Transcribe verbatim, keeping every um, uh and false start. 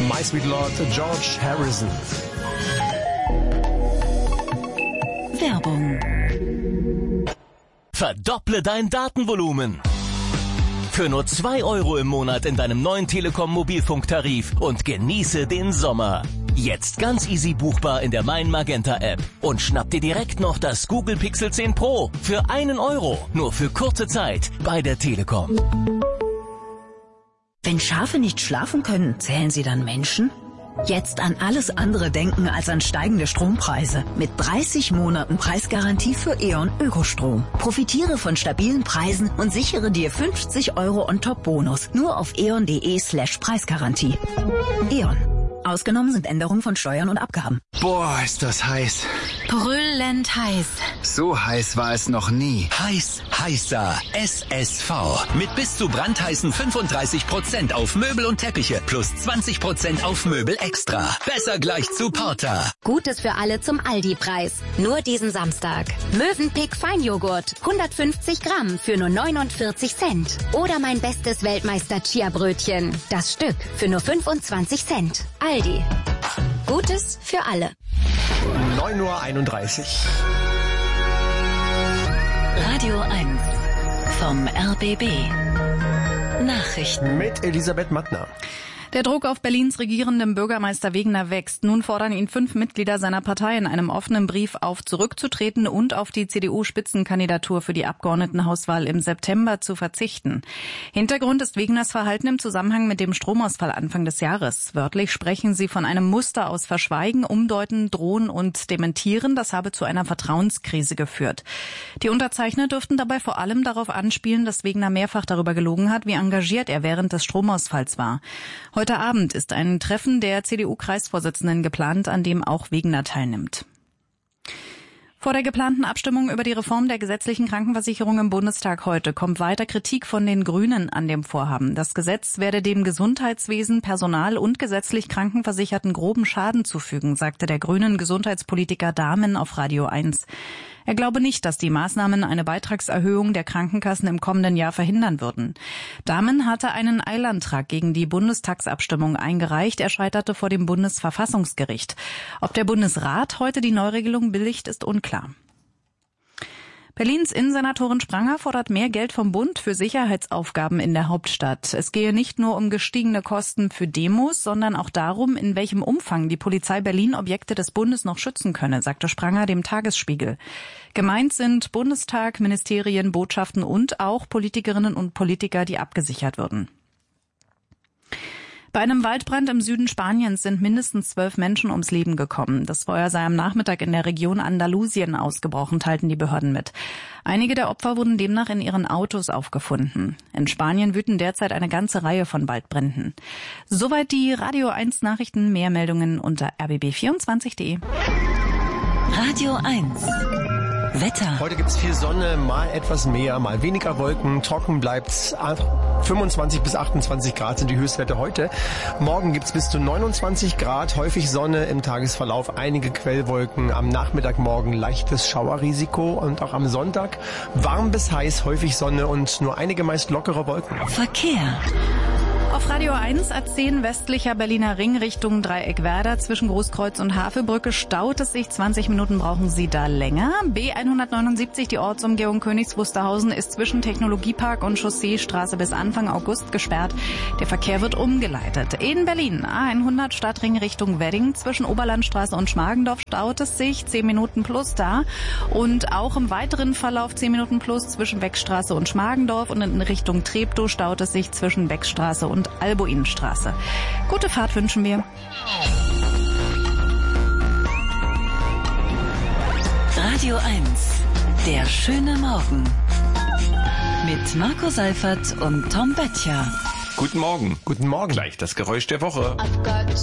My Sweet Lord, George Harrison. Werbung. Verdopple dein Datenvolumen. Für nur zwei Euro im Monat in deinem neuen Telekom-Mobilfunktarif und genieße den Sommer. Jetzt ganz easy buchbar in der Mein Magenta App. Und schnapp dir direkt noch das Google Pixel zehn Pro für einen Euro. Nur für kurze Zeit bei der Telekom. Wenn Schafe nicht schlafen können, zählen sie dann Menschen? Jetzt an alles andere denken als an steigende Strompreise. Mit dreißig Monaten Preisgarantie für E.ON Ökostrom. Profitiere von stabilen Preisen und sichere dir fünfzig Euro on top Bonus. Nur auf eon.de slash Preisgarantie. E.ON. Ausgenommen sind Änderungen von Steuern und Abgaben. Boah, ist das heiß. Brüllend heiß. So heiß war es noch nie. Heiß, heißer. S S V. Mit bis zu brandheißen fünfunddreißig Prozent auf Möbel und Teppiche plus zwanzig Prozent auf Möbel extra. Besser gleich zu Porter. Gutes für alle zum Aldi-Preis. Nur diesen Samstag. Mövenpick Feinjoghurt. hundertfünfzig Gramm für nur neunundvierzig Cent. Oder mein bestes Weltmeister-Chia-Brötchen. Das Stück für nur fünfundzwanzig Cent. Aldi. Gutes für alle. neun Uhr einunddreißig. Radio eins vom R B B. Nachrichten. Mit Elisabeth Mattner. Der Druck auf Berlins regierendem Bürgermeister Wegener wächst. Nun fordern ihn fünf Mitglieder seiner Partei in einem offenen Brief auf, zurückzutreten und auf die C D U-Spitzenkandidatur für die Abgeordnetenhauswahl im September zu verzichten. Hintergrund ist Wegeners Verhalten im Zusammenhang mit dem Stromausfall Anfang des Jahres. Wörtlich sprechen sie von einem Muster aus Verschweigen, Umdeuten, Drohen und Dementieren. Das habe zu einer Vertrauenskrise geführt. Die Unterzeichner dürften dabei vor allem darauf anspielen, dass Wegener mehrfach darüber gelogen hat, wie engagiert er während des Stromausfalls war. Heute Abend ist ein Treffen der C D U-Kreisvorsitzenden geplant, an dem auch Wegener teilnimmt. Vor der geplanten Abstimmung über die Reform der gesetzlichen Krankenversicherung im Bundestag heute kommt weiter Kritik von den Grünen an dem Vorhaben. Das Gesetz werde dem Gesundheitswesen, Personal und gesetzlich Krankenversicherten groben Schaden zufügen, sagte der grünen Gesundheitspolitiker Dahmen auf Radio eins. Er glaube nicht, dass die Maßnahmen eine Beitragserhöhung der Krankenkassen im kommenden Jahr verhindern würden. Dahmen hatte einen Eilantrag gegen die Bundestagsabstimmung eingereicht. Er scheiterte vor dem Bundesverfassungsgericht. Ob der Bundesrat heute die Neuregelung billigt, ist unklar. Berlins Innensenatorin Spranger fordert mehr Geld vom Bund für Sicherheitsaufgaben in der Hauptstadt. Es gehe nicht nur um gestiegene Kosten für Demos, sondern auch darum, in welchem Umfang die Polizei Berlin Objekte des Bundes noch schützen könne, sagte Spranger dem Tagesspiegel. Gemeint sind Bundestag, Ministerien, Botschaften und auch Politikerinnen und Politiker, die abgesichert würden. Bei einem Waldbrand im Süden Spaniens sind mindestens zwölf Menschen ums Leben gekommen. Das Feuer sei am Nachmittag in der Region Andalusien ausgebrochen, teilten die Behörden mit. Einige der Opfer wurden demnach in ihren Autos aufgefunden. In Spanien wüten derzeit eine ganze Reihe von Waldbränden. Soweit die Radio eins Nachrichten. Mehr Meldungen unter r b b vierundzwanzig punkt d e. Radio eins. Wetter. Heute gibt's viel Sonne, mal etwas mehr, mal weniger Wolken. Trocken bleibt's. fünfundzwanzig bis achtundzwanzig Grad sind die Höchstwerte heute. Morgen gibt's bis zu neunundzwanzig Grad, häufig Sonne im Tagesverlauf, einige Quellwolken. Am Nachmittag morgen leichtes Schauerrisiko und auch am Sonntag warm bis heiß, häufig Sonne und nur einige meist lockere Wolken. Verkehr. Auf Radio eins A zehn westlicher Berliner Ring Richtung Dreieckwerder zwischen Großkreuz und Havelbrücke staut es sich. zwanzig Minuten brauchen Sie da länger. B hundertneunundsiebzig, die Ortsumgehung Königs Wusterhausen, ist zwischen Technologiepark und Chausseestraße bis Anfang August gesperrt. Der Verkehr wird umgeleitet. In Berlin A hundert Stadtring Richtung Wedding zwischen Oberlandstraße und Schmargendorf staut es sich. zehn Minuten plus da. Und auch im weiteren Verlauf zehn Minuten plus zwischen Beckstraße und Schmargendorf und in Richtung Treptow staut es sich zwischen Beckstraße und Alboinenstraße. Gute Fahrt wünschen wir. Radio eins. Der schöne Morgen. Mit Marco Seifert und Tom Böttcher. Guten Morgen. Guten Morgen. Gleich das Geräusch der Woche. I've got